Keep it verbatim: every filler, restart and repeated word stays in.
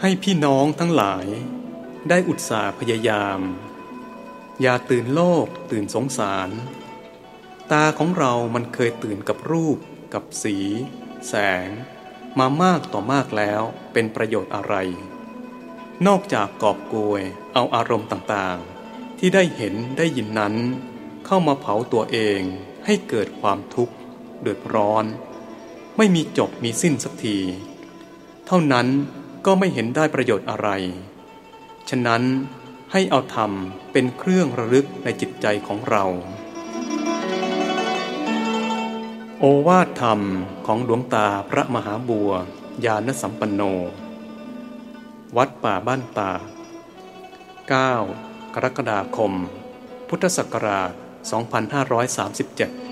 ให้พี่น้องทั้งหลายได้อุตส่าห์พยายามอย่าตื่นโลกตื่นสงสารตาของเรามันเคยตื่นกับรูปกับสีแสงมามากต่อมากแล้วเป็นประโยชน์อะไรนอกจากกอบโกยเอาอารมณ์ต่างๆที่ได้เห็นได้ยินนั้นเข้ามาเผาตัวเองให้เกิดความทุกข์เดือดร้อนไม่มีจบมีสิ้นสักทีเท่านั้นก็ไม่เห็นได้ประโยชน์อะไรฉะนั้นให้เอาธรรมเป็นเครื่องระลึกในจิตใจของเราโอวาทธรรมของหลวงตาพระมหาบัวญาณสัมปันโนวัดป่าบ้านตา เก้า กรกฎาคมพุทธศักราช สองพันห้าร้อยสามสิบเจ็ด